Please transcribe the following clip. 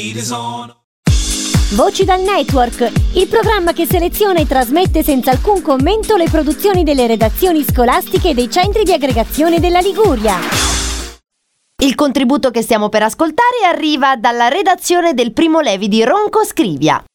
Voci dal Network, il programma che seleziona e trasmette senza alcun commento le produzioni delle redazioni scolastiche e dei centri di aggregazione della Liguria. Il contributo che stiamo per ascoltare arriva dalla redazione del Primo Levi di Ronco Scrivia.